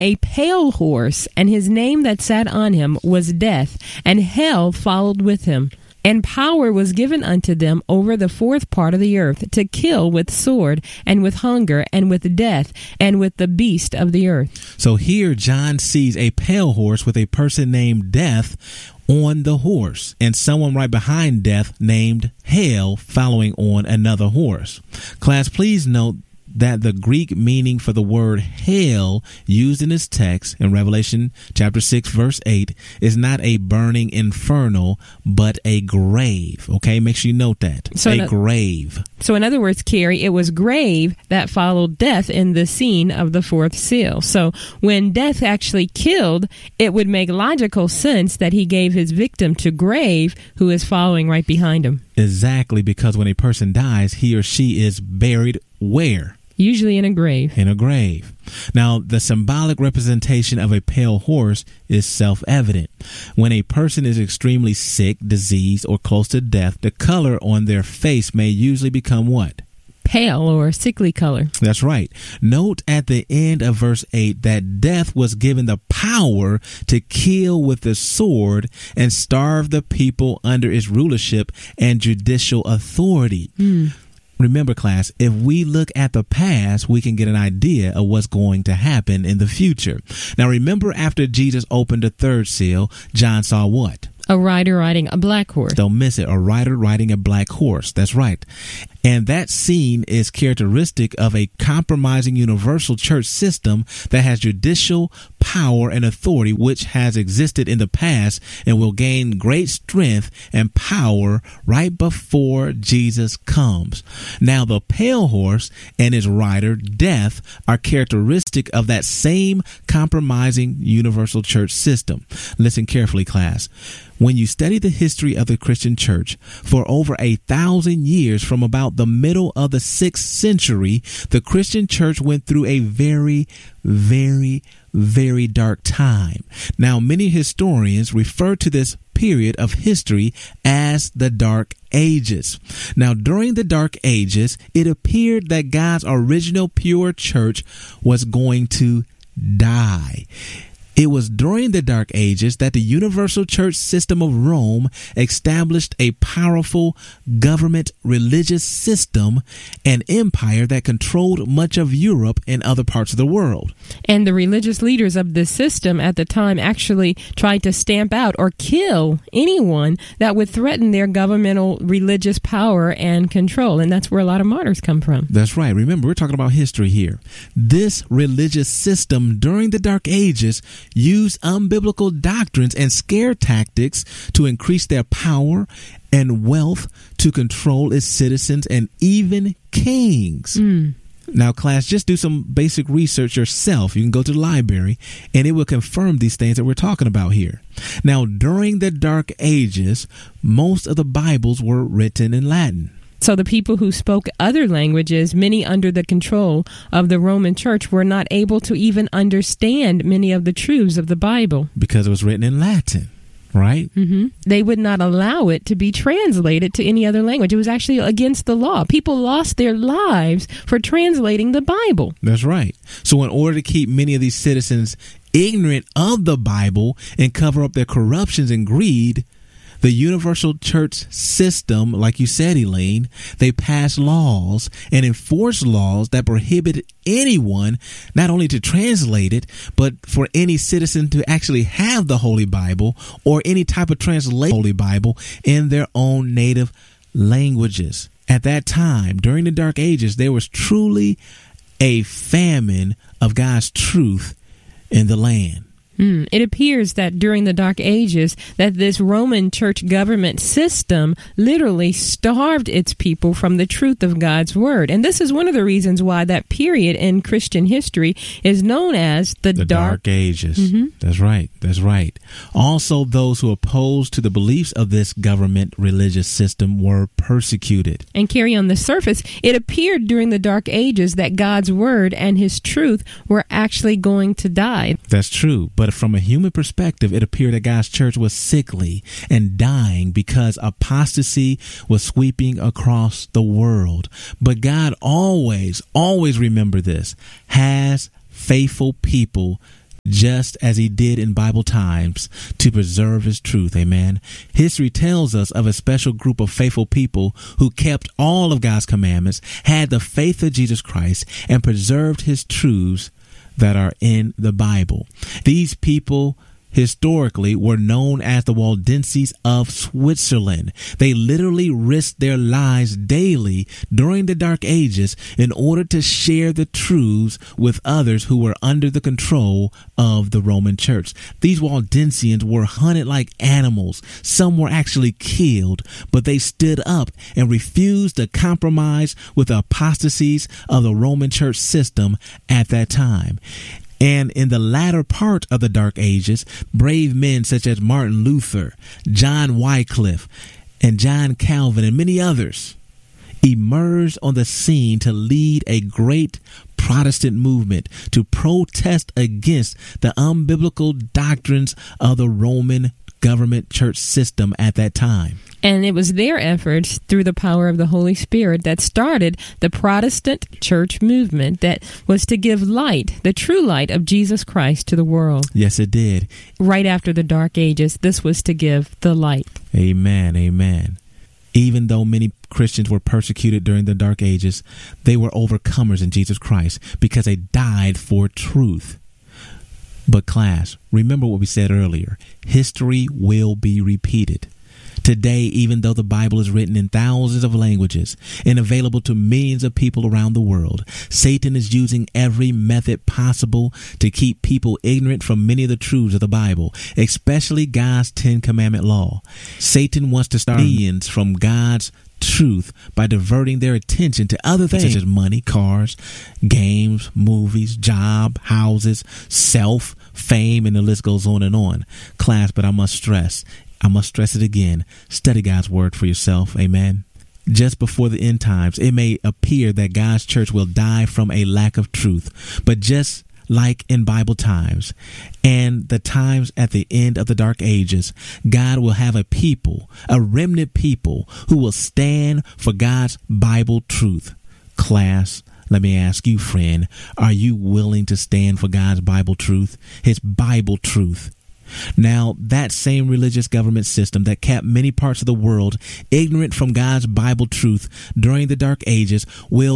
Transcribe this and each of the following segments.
a pale horse, and his name that sat on him was Death, and hell followed with him. And power was given unto them over the fourth part of the earth, to kill with sword, and with hunger, and with death, and with the beast of the earth. So here John sees a pale horse with a person named Death on the horse, and someone right behind Death named Hell following on another horse. Class, please note that the Greek meaning for the word hell used in this text in Revelation chapter 6 verse 8 is not a burning inferno, but a grave. Okay, make sure you note that. Grave. So in other words, Carrie, it was grave that followed death in the scene of the fourth seal. So when death actually killed, it would make logical sense that he gave his victim to grave, who is following right behind him. Exactly, because when a person dies, he or she is buried where? Usually in a grave. In a grave. Now, the symbolic representation of a pale horse is self-evident. When a person is extremely sick, diseased, or close to death, the color on their face may usually become what? Pale or sickly color. That's right. Note at the end of verse 8 that death was given the power to kill with the sword and starve the people under its rulership and judicial authority. Remember, class, if we look at the past, we can get an idea of what's going to happen in the future. Now, remember, after Jesus opened the third seal, John saw what? A rider riding a black horse. Don't miss it. A rider riding a black horse. That's right. And that scene is characteristic of a compromising universal church system that has judicial power and authority, which has existed in the past and will gain great strength and power right before Jesus comes. Now, the pale horse and its rider, Death, are characteristic of that same compromising universal church system. Listen carefully, class. When you study the history of the Christian church, for over 1,000 years, from about the middle of the 6th century, the Christian church went through a very, very, very dark time. Now, many historians refer to this period of history as the Dark Ages. Now, during the Dark Ages, it appeared that God's original pure church was going to die. It was during the Dark Ages that the universal church system of Rome established a powerful government religious system and empire that controlled much of Europe and other parts of the world. And the religious leaders of this system at the time actually tried to stamp out or kill anyone that would threaten their governmental religious power and control. And that's where a lot of martyrs come from. That's right. Remember, we're talking about history here. This religious system during the Dark Ages used unbiblical doctrines and scare tactics to increase their power and wealth to control its citizens and even kings. Now, class, just do some basic research yourself. You can go to the library and it will confirm these things that we're talking about here. Now, during the Dark Ages, most of the Bibles were written in Latin. So the people who spoke other languages, many under the control of the Roman Church, were not able to even understand many of the truths of the Bible. Because it was written in Latin, right? They would not allow it to be translated to any other language. It was actually against the law. People lost their lives for translating the Bible. That's right. So in order to keep many of these citizens ignorant of the Bible and cover up their corruptions and greed, the universal church system, like you said, Elaine, they passed laws and enforced laws that prohibited anyone not only to translate it, but for any citizen to actually have the Holy Bible or any type of translation Holy Bible in their own native languages. At that time, during the Dark Ages, there was truly a famine of God's truth in the land. It appears that during the Dark Ages that this Roman church government system literally starved its people from the truth of God's word. And this is one of the reasons why that period in Christian history is known as the Dark Ages. That's right. That's right. Also, those who opposed to the beliefs of this government religious system were persecuted. And Carrie, on the surface, it appeared during the Dark Ages that God's word and his truth were actually going to die. That's true. But from a human perspective, it appeared that God's church was sickly and dying because apostasy was sweeping across the world. But God always, always, remember this, has faithful people just as he did in Bible times, to preserve his truth. Amen. History tells us of a special group of faithful people who kept all of God's commandments, had the faith of Jesus Christ, and preserved his truths that are in the Bible. These people historically were known as the Waldenses of Switzerland. They literally risked their lives daily during the Dark Ages in order to share the truths with others who were under the control of the Roman Church. These Waldensians were hunted like animals. Some were actually killed, but they stood up and refused to compromise with the apostasies of the Roman Church system at that time. And in the latter part of the Dark Ages, brave men such as Martin Luther, John Wycliffe, and John Calvin, and many others emerged on the scene to lead a great Protestant movement to protest against the unbiblical doctrines of the Roman government church system at that time. And it was their efforts through the power of the Holy Spirit that started the Protestant church movement that was to give light, the true light of Jesus Christ, to the world. Yes, it did. Right after the Dark Ages, this was to give the light. Amen, amen. Even though many Christians were persecuted during the Dark Ages, they were overcomers in Jesus Christ because they died for truth. But class, remember what we said earlier. History will be repeated. Today, even though the Bible is written in thousands of languages and available to millions of people around the world, Satan is using every method possible to keep people ignorant from many of the truths of the Bible, especially God's 10 Commandment law. Satan wants to start millions from God's truth by diverting their attention to other things such as money, cars, games, movies, job, houses, self, fame, and the list goes on and on. Class, but I must stress it again. Study God's word for yourself. Amen. Just before the end times, it may appear that God's church will die from a lack of truth, but just like in Bible times and the times at the end of the Dark Ages, God will have a people, a remnant people, who will stand for God's Bible truth. Class, let me ask you, friend, are you willing to stand for God's Bible truth, his Bible truth? Now, that same religious government system that kept many parts of the world ignorant from God's Bible truth during the Dark Ages will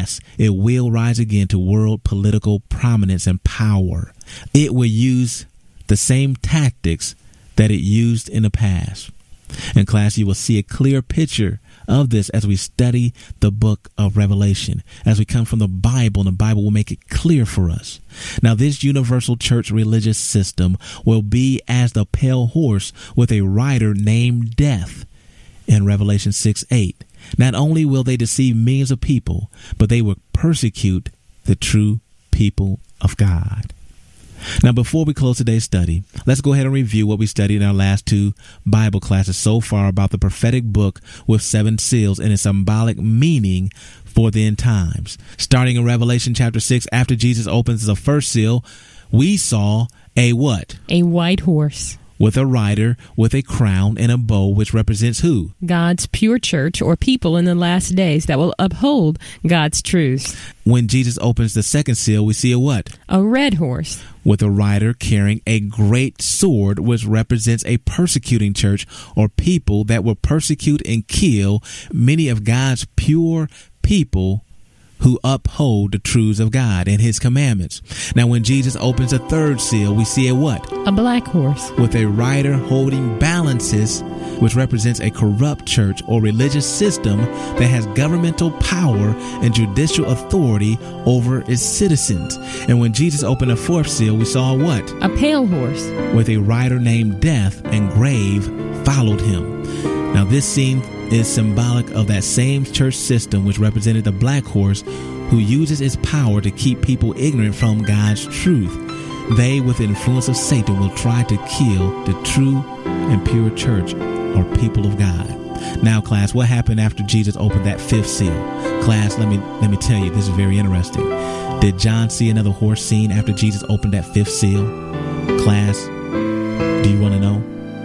rise again to world political prominence and power. It will use the same tactics that it used in the past. In class, you will see a clear picture of this as we study the book of Revelation, as we come from the Bible, and the Bible will make it clear for us. Now, this universal church religious system will be as the pale horse with a rider named Death in Revelation 6:8. Not only will they deceive millions of people, but they will persecute the true people of God. Now, before we close today's study, let's go ahead and review what we studied in our last 2 Bible classes so far about the prophetic book with 7 seals and its symbolic meaning for the end times. Starting in Revelation chapter 6, after Jesus opens the first seal, we saw a what? A white horse. With a rider, with a crown and a bow, which represents who? God's pure church, or people in the last days that will uphold God's truths. When Jesus opens the second seal, we see a what? A red horse. With a rider carrying a great sword, which represents a persecuting church or people that will persecute and kill many of God's pure people who uphold the truths of God and his commandments. Now, when Jesus opens a third seal, we see a what? A black horse. With a rider holding balances, which represents a corrupt church or religious system that has governmental power and judicial authority over its citizens. And when Jesus opened a fourth seal, we saw what? A pale horse. With a rider named Death, and grave followed him. Now, this scene is symbolic of that same church system which represented the black horse, who uses its power to keep people ignorant from God's truth. They, with the influence of Satan, will try to kill the true and pure church or people of God. Now, class, what happened after Jesus opened that fifth seal? Class, let me tell you, this is very interesting. Did John see another horse scene after Jesus opened that fifth seal? Class, do you want to know?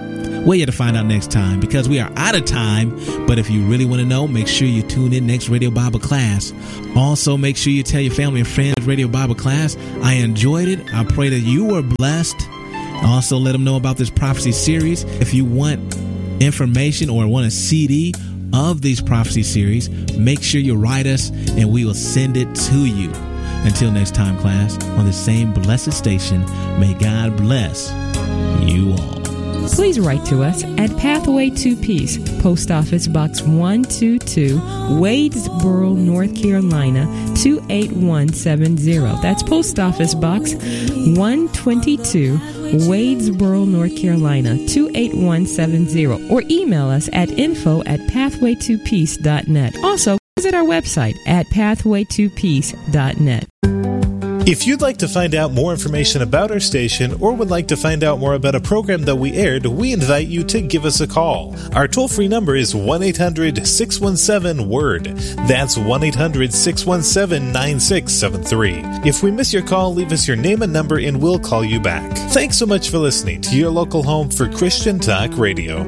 Well, you have to find out next time because we are out of time. But if you really want to know, make sure you tune in next Radio Bible class. Also, make sure you tell your family and friends Radio Bible class. I enjoyed it. I pray that you were blessed. Also, let them know about this prophecy series. If you want information or want a CD of these prophecy series, make sure you write us and we will send it to you. Until next time, class, on the same blessed station, may God bless you all. Please write to us at Pathway to Peace, Post Office Box 122, Wadesboro, North Carolina, 28170. That's Post Office Box 122, Wadesboro, North Carolina, 28170. Or email us at info@pathwaytopeace.net. Also, visit our website at pathwaytopeace.net. If you'd like to find out more information about our station or would like to find out more about a program that we aired, we invite you to give us a call. Our toll-free number is 1-800-617-WORD. That's 1-800-617-9673. If we miss your call, leave us your name and number and we'll call you back. Thanks so much for listening to your local home for Christian Talk Radio.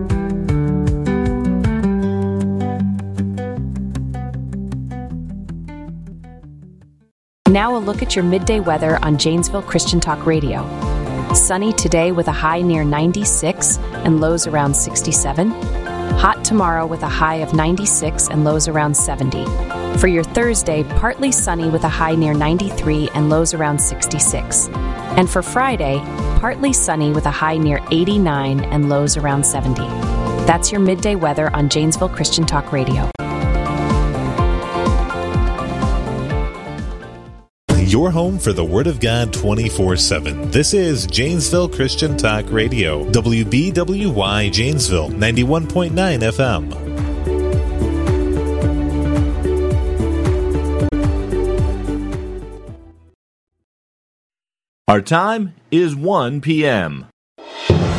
Now a look at your midday weather on Janesville Christian Talk Radio. Sunny today with a high near 96 and lows around 67. Hot tomorrow with a high of 96 and lows around 70. For your Thursday, partly sunny with a high near 93 and lows around 66. And for Friday, partly sunny with a high near 89 and lows around 70. That's your midday weather on Janesville Christian Talk Radio. Your home for the Word of God 24/7. This is Janesville Christian Talk Radio, WBWY Janesville, 91.9 FM. Our time is 1 p.m.